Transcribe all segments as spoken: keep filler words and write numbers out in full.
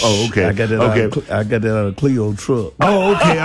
Oh, okay. I got that. Okay. Out of, I got that out of Cleo truck. Oh, okay.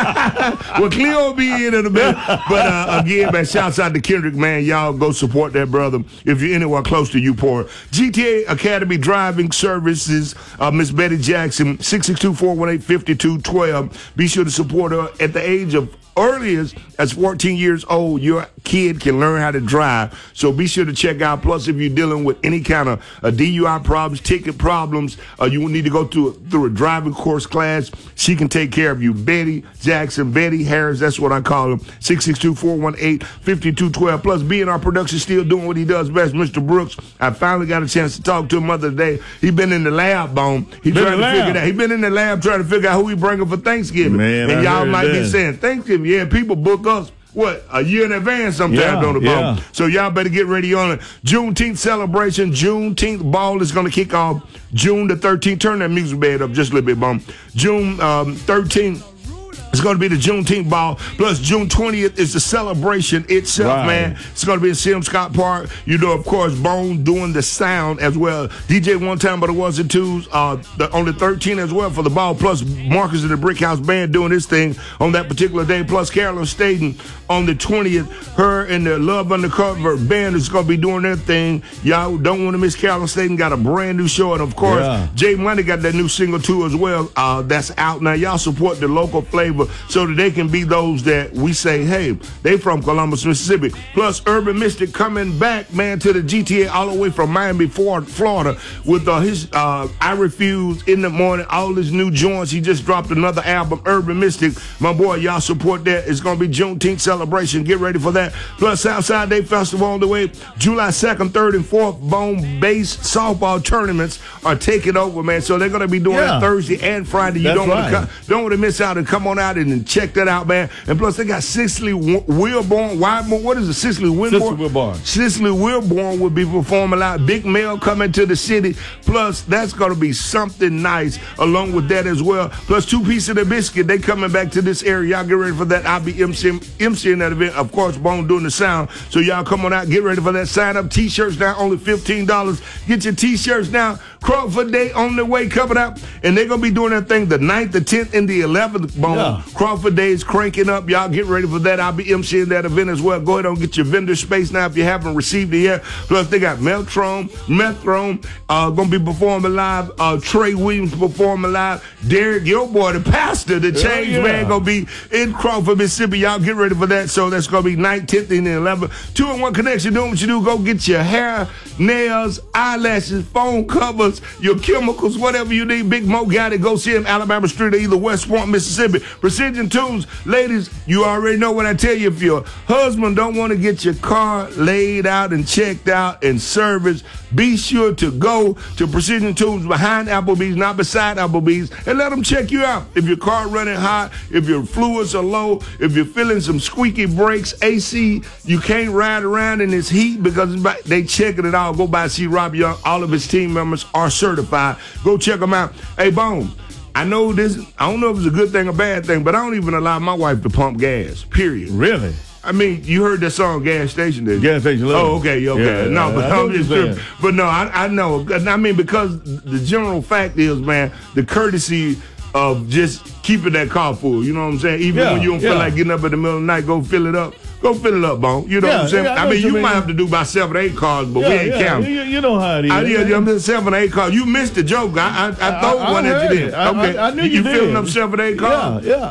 Well, Cleo will be in in a minute. But uh, again, man, shouts out to Kendrick, man. Y'all go support that brother if you're anywhere close to Uport. G T A Academy Driving Services, uh, Miss Betty Jackson, six six two, four one eight, five two one two. Be sure to support her at the age of earliest as fourteen years old. Your kid can learn how to drive, so be sure to check out. Plus, if you're dealing with any kind of uh, D U I problems, ticket problems, uh, you will need to go through through a driving course class, she can take care of you. Betty Jackson, Betty Harris, that's what I call him. six six two, four one eight, five two one two. Plus, being our production, still doing what he does best, Mister Brooks. I finally got a chance to talk to him other day. He been in the lab, Bone. He Been trying in to the figure lab. that. He been in the lab trying to figure out who he bringing for Thanksgiving. Man, and I y'all heard might be that. saying Thanksgiving. Yeah, people book us, what, a year in advance sometimes Yeah, on the ball. yeah. So y'all better get ready on it. Juneteenth celebration. Juneteenth ball is going to kick off June the thirteenth. Turn that music bed up just a little bit, Bum. June um, thirteenth. It's going to be the Juneteenth ball. Plus, June twentieth is the celebration itself, Right. man. It's going to be in Sim Scott Park. You know, of course, Bone doing the sound as well. D J one time, but it was and twos uh, the, on the thirteenth as well for the ball. Plus, Marcus of the Brick House Band doing his thing on that particular day. Plus, Carolyn Staten on the twentieth. Her and the Love Undercover Band is going to be doing their thing. Y'all don't want to miss Carolyn Staten. Got a brand new show. And, of course, Yeah. Jay Money got that new single, too, as well. Uh, that's out now. Y'all support the local flavor so that they can be those that we say, hey, they from Columbus, Mississippi. Plus, Urban Mystic coming back, man, to the G T A all the way from Miami, Florida, with uh, his uh, I Refuse, In the Morning, all his new joints. He just dropped another album, Urban Mystic. My boy, y'all support that. It's going to be Juneteenth celebration. Get ready for that. Plus, Southside Day Festival on the way. July second, third, and fourth, Bone Base softball tournaments are taking over, man. So they're going to be doing Yeah. it Thursday and Friday. You That's don't want right. to come, don't want to miss out and come on out and, and check that out, man. And plus, they got Cicely Wilborn. Wilborn, what is it? Cicely Wilborn? Cicely Wilborn. Cicely Wilborn will be performing live. Big Mel coming to the city. Plus, that's going to be something nice along with that as well. Plus, Two Piece of the Biscuit, they coming back to this area. Y'all get ready for that. I'll be MCing, MCing that event. Of course, Bone doing the sound. So y'all come on out. Get ready for that. Sign up. T-shirts now, only fifteen dollars. Get your T-shirts now. Crawford Day on the way coming up. And they're going to be doing that thing the ninth, the tenth, and the eleventh. Bone. Yeah. Crawford Day is cranking up. Y'all get ready for that. I'll be MCing that event as well. Go ahead and get your vendor space now if you haven't received it yet. Plus, they got Meltron, Metron, uh, going to be performing live. Uh, Trey Williams performing live. Derek, your boy, the pastor, the change yeah. man, going to be in Crawford, Mississippi. Y'all get ready for that. So that's going to be ninth, tenth, and eleventh. Two in one connection. Doing what you do. Go get your hair, nails, eyelashes, phone covers, your chemicals, whatever you need. Big Mo got it. Go see him Alabama Street or either West Point, Mississippi. Precision Tools. Ladies, you already know what I tell you. If your husband don't want to get your car laid out and checked out and serviced, be sure to go to Precision Tools behind Applebee's, not beside Applebee's, and let them check you out. If your car running hot, if your fluids are low, if you're feeling some squeaky brakes, A C, you can't ride around in this heat because it's about- they checking it out. Go by and see Rob Young. All of his team members are certified. Go check them out. Hey, Bone, I know this, I don't know if it's a good thing or bad thing, but I don't even allow my wife to pump gas, period. Really? I mean, you heard that song, Gas Station, didn't you? Gas Station. Love. Oh, okay, okay. Yeah, no, I- but I know I'm what just you're tripping. saying. But no, I, I know. I mean, because the general fact is, man, the courtesy of just keeping that car full. You know what I'm saying? Even Yeah, when you don't yeah. feel like getting up in the middle of the night, go fill it up. Go fill it up, Bone. You know Yeah, what I'm saying? yeah, I I, know mean, what you you mean. might have to do about seven, eight cars, but Yeah, we ain't yeah, counting. You, you know how it is. I did. I'm just seven, eight cars. You missed the joke. I I, I throw I- I one at heard you then. it. I- Okay, I- I knew you did. filling up seven, eight cars. Yeah,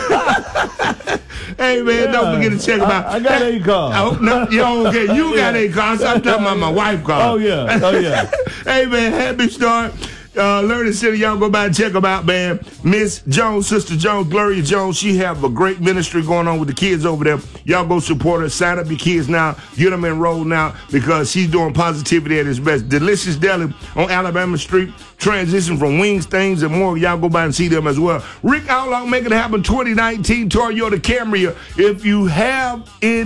yeah. Hey man, don't Yeah. forget to check them out. I- I got eight cars. Oh, no, you don't get. You got Yeah. eight cars. I'm talking about my wife car. Oh, yeah. Oh, yeah. Hey man, happy start. Uh, Learning City, y'all go by and check them out, man. Miss Jones, Sister Jones, Gloria Jones, she have a great ministry going on with the kids over there. Y'all go support her. Sign up your kids now. Get them enrolled now because she's doing positivity at its best. Delicious Deli on Alabama Street. Transition from wings, things, and more. Y'all go by and see them as well. Rick Outlaw, Make It Happen twenty nineteen Toyota Camry. If you have in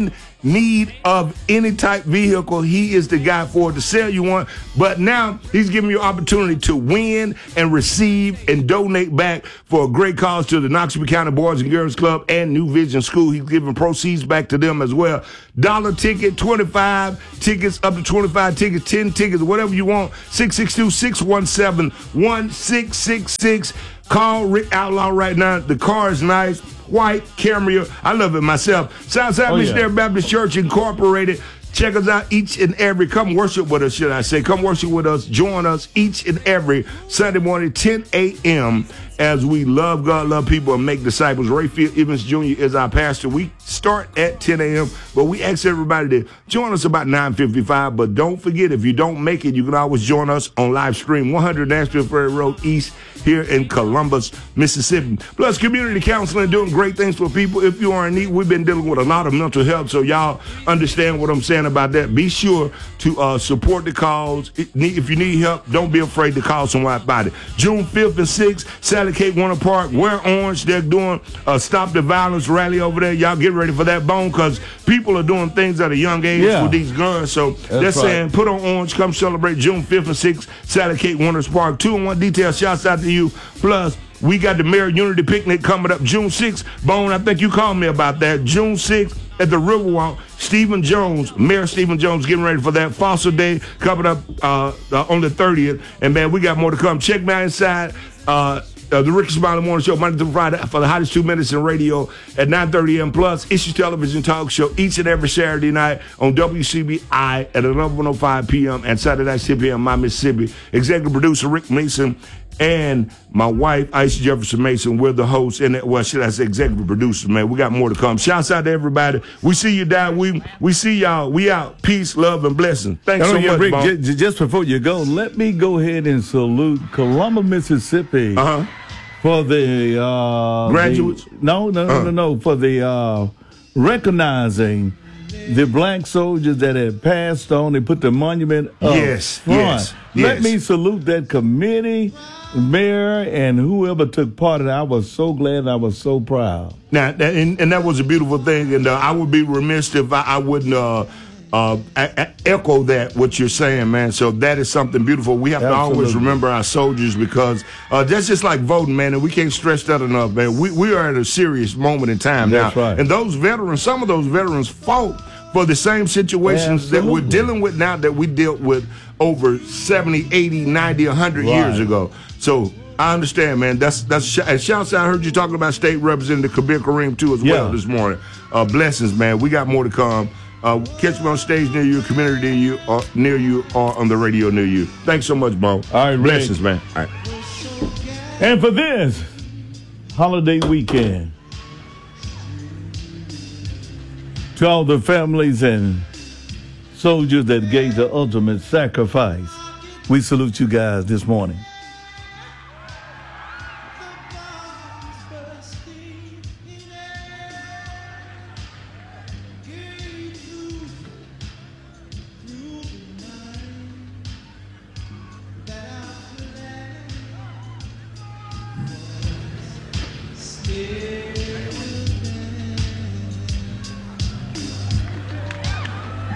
need of any type vehicle, he is the guy for it to sell you one. But now he's giving you opportunity to win and receive and donate back for a great cause to the Knoxville County Boys and Girls Club and New Vision School. He's giving proceeds back to them as well. Dollar ticket, twenty-five tickets, up to twenty-five tickets, ten tickets, whatever you want. six six two, six one seven, one six six six. Call Rick Outlaw right now. The car is nice. White Camry. I love it myself. Southside oh, Missionary yeah. Baptist Church Incorporated. Check us out each and every. Come worship with us, should I say. Come worship with us. Join us each and every Sunday morning, ten a.m. as we love God, love people, and make disciples. Rayfield Evans Junior is our pastor. We start at ten a.m., but we ask everybody to join us about nine fifty-five. But don't forget, if you don't make it, you can always join us on live stream, one hundred Nashville Ferry Road East here in Columbus, Mississippi. Plus, community counseling, doing great things for people. If you are in need, we've been dealing with a lot of mental health, so y'all understand what I'm saying about that. Be sure to uh, support the cause. If you need help, don't be afraid to call someone about it. June fifth and sixth, Sally Kate Warner Park, wear orange. They're doing a Stop the Violence rally over there. Y'all get ready for that bone, because people are doing things at a young age yeah. with these guns. So That's they're right. saying put on orange, come celebrate June fifth and sixth, Sally Kate Warner Park. Two and one details, shouts out to you. Plus, we got the Mayor Unity Picnic coming up June sixth. Bone, I think you called me about that. June sixth at the Riverwalk. Stephen Jones, Mayor Stephen Jones, getting ready for that. Fossil Day coming up uh, uh, on the thirtieth. And, man, we got more to come. Check me out inside uh, uh, the Ricky Smiley Morning Show, Monday through Friday, for the hottest two minutes in radio at nine thirty a.m. Plus, Issue Television Talk Show each and every Saturday night on W C B I at eleven oh five p.m. and Saturday night, six p.m. My Mississippi. Executive producer Rick Mason and my wife, Icy Jefferson Mason. We're the hosts and, well, should I say executive producers, man. We got more to come. Shouts out to everybody. We see you, Dad. We we see y'all. We out. Peace, love, and blessing. Thanks so yeah, much, Rick, Bob. j- just before you go, let me go ahead and salute Columbus, Mississippi Uh-huh. for the uh, Graduates? The, no, no, no, Uh-huh. no, no, for the uh, recognizing the black soldiers that had passed on. They put the monument up Yes, front. yes, Let yes. me salute that committee, mayor, and whoever took part in it. I was so glad. I was so proud. Now, that, and, and that was a beautiful thing, and uh, I would be remiss if I, I wouldn't uh, uh, a- a- echo that, what you're saying, man. So that is something beautiful. We have Absolutely. to always remember our soldiers, because uh, that's just like voting, man, and we can't stress that enough, man. We, we are at a serious moment in time That's now. right. And those veterans, some of those veterans fought for the same situations that we're Absolutely. dealing with now that we dealt with over seventy, eighty, ninety, one hundred Right. years ago. So I understand, man. That's that's and shouts out. I heard you talking about State Representative Kabir Kareem too as well Yeah. this morning. Uh, blessings, man. We got more to come. Uh, catch me on stage near you, community near you, or near you, or on the radio near you. Thanks so much, Bo. All right, Rick. blessings, man. All right. And for this holiday weekend, to all the families and soldiers that gave the ultimate sacrifice, we salute you guys this morning. Still